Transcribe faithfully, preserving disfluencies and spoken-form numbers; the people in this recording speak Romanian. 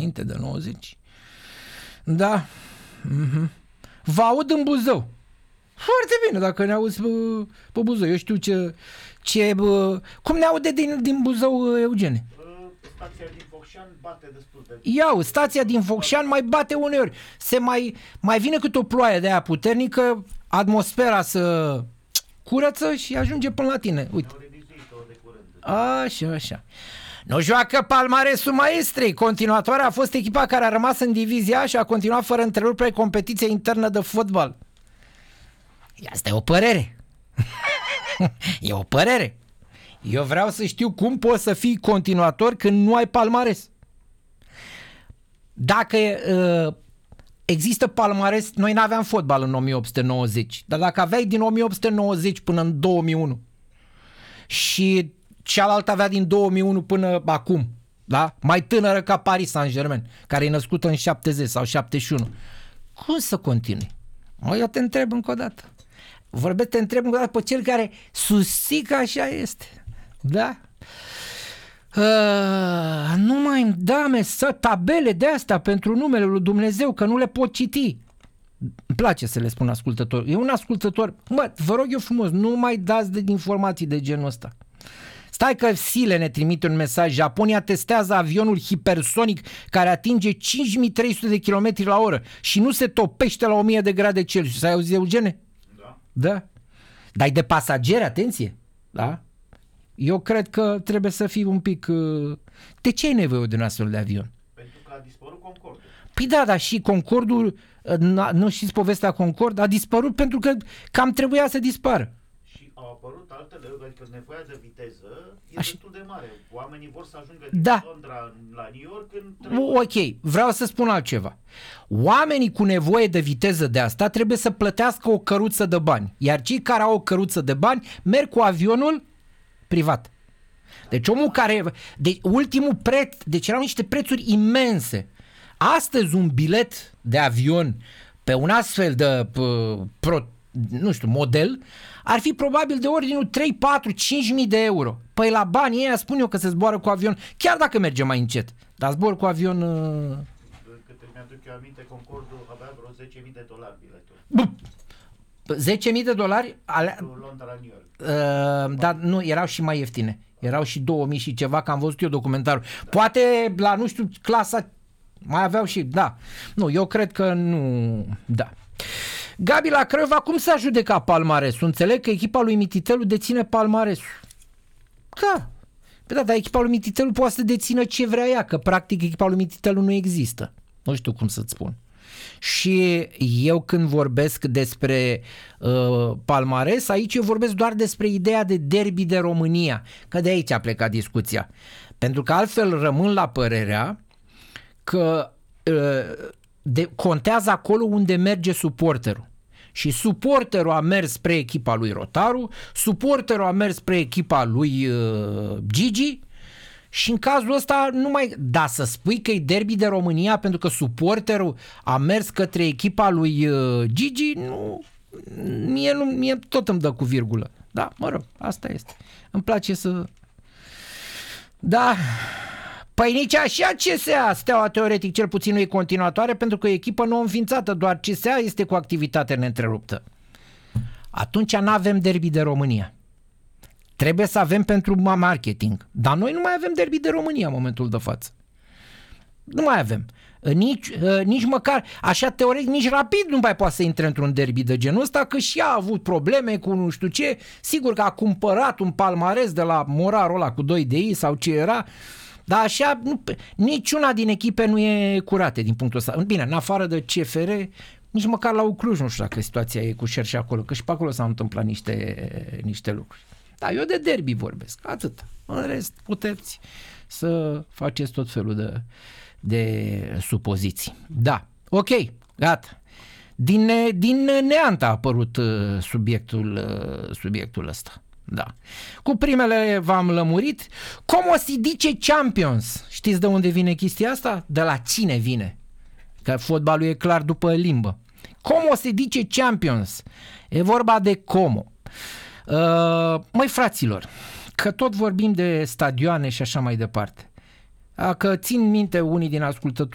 înainte de nouăzeci. Da. Mm-hmm. Vă aud în Buzău. Foarte bine, dacă ne auzi pe, pe Buzău. Eu știu ce... ce bă, cum ne aude din, din Buzău, Eugene? Stația din Focșani bate destul de... Iau, stația din Focșani mai bate uneori. Se mai, mai vine câte o ploaie de aia puternică, atmosfera să curăță și ajunge până la tine. Uite. Așa, așa. Nu joacă palmaresul maestrei. Continuatoarea a fost echipa care a rămas în divizia A și a continuat fără întrerupere competiția internă de fotbal. Asta e o părere. E o părere. Eu vreau să știu cum poți să fii continuator când nu ai palmares. Dacă uh, există palmares, noi n-aveam fotbal în o mie opt sute nouăzeci, dar dacă aveai din o mie opt sute nouăzeci până în două mii unu și cealaltă avea din două mii unu până acum, da? Mai tânără ca Paris Saint-Germain, care e născută în șaptezeci sau șaptezeci și unu, cum să continui? Mă, eu te întreb încă o dată. Vorbesc, te întreb încă o dată pe cel care susții că așa este. Da? Uh, nu mai îmi da mesă, tabele de astea pentru numele lui Dumnezeu, că nu le pot citi. Îmi place să le spun ascultător. E un ascultător. Mă, vă rog eu frumos, nu mai dați de informații de genul ăsta. Stai că Sile ne trimite un mesaj. Japonia testează avionul hipersonic care atinge cinci mii trei sute de kilometri la oră și nu se topește la o mie de grade Celsius. Ai auzit, Eugene? Da. Da. Dar e de pasageri, atenție. Da? Eu cred că trebuie să fii un pic... De ce ai nevoie de un astfel de avion? Pentru că a dispărut Concordul. Păi da, dar și Concordul, nu știți povestea Concord, a dispărut pentru că cam trebuia să dispară. Și au apărut altele, adică nevoia de viteză e Aș... destul de mare. Oamenii vor să ajungă din da. Londra la New York în trei Ok, vreau să spun altceva. Oamenii cu nevoie de viteză de asta trebuie să plătească o căruță de bani, iar cei care au o căruță de bani merg cu avionul privat. Deci omul care... De, ultimul preț... Deci erau niște prețuri imense. Astăzi un bilet de avion pe un astfel de uh, pro, nu știu, model ar fi probabil de ordinul trei, patru, cinci mii de euro. Păi la banii ăia spun eu că se zboară cu avion, chiar dacă merge mai încet. Dar zbor cu avion... Uh... Câte mi-aduc eu aminte, Concordul avea vreo zece mii de dolari biletul. zece mii de dolari? Ale... Londra la New York. Uh, dar nu, erau și mai ieftine. Erau și două mii și ceva, că am văzut eu documentarul. Da. Poate la, nu știu, clasa mai aveau și, da. Nu, eu cred că nu, da. Gabi la Craiova, cum s-a judecat palmaresul? Înțeleg că echipa lui Mititelu deține palmaresul. Da. Păi da, dar echipa lui Mititelu poate să dețină ce vrea ea, că practic echipa lui Mititelu nu există. Nu știu cum să-ți spun. Și eu când vorbesc despre uh, palmares, aici eu vorbesc doar despre ideea de derby de România, că de aici a plecat discuția. Pentru că altfel rămân la părerea că uh, de, contează acolo unde merge suporterul. Și suporterul a mers spre echipa lui Rotaru, suporterul a mers spre echipa lui uh, Gigi. Și în cazul ăsta nu mai... Da, să spui că e derby de România pentru că suporterul a mers către echipa lui uh, Gigi, nu... Mie, nu, mie tot îmi dă cu virgulă. Da, mă rog, asta este. Îmi place să... Da... Păi nici așa C S A, Steaua teoretic cel puțin nu e continuatoare pentru că e echipă nou înființată, doar C S A este cu activitate neîntreruptă. Atunci n-avem derby de România. Trebuie să avem pentru marketing. Dar noi nu mai avem derby de România în momentul de față. Nu mai avem. Nici, nici măcar, așa teoretic, nici Rapid nu mai poate să intre într-un derby de genul ăsta, că și a avut probleme cu nu știu ce. Sigur că a cumpărat un palmares de la Morarul ăla cu doi de I sau ce era. Dar așa, nu, niciuna din echipe nu e curate din punctul ăsta. Bine, în afară de C F R, nici măcar la Ucluj nu știu dacă situația e cu șer și acolo, că și pe acolo s-au întâmplat niște, niște lucruri. Dar eu de derby vorbesc, atât. În rest puteți să faceți tot felul de, de supoziții. Da, ok, gata. Din, din neant a apărut subiectul, subiectul ăsta. Da. Cu primele v-am lămurit. Como si dice Champions? Știți de unde vine chestia asta? De la cine vine? Că fotbalul e clar după limbă. Como si dice Champions? E vorba de Como. Uh, măi fraților, că tot vorbim de stadioane și așa mai departe. Că țin minte unii din ascultători